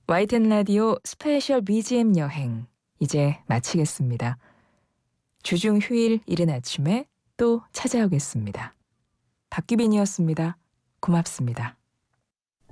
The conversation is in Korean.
YTN 라디오 스페셜 BGM 여행 이제 마치겠습니다. 주중 휴일 이른 아침에 또 찾아오겠습니다. 박규빈이었습니다. 고맙습니다.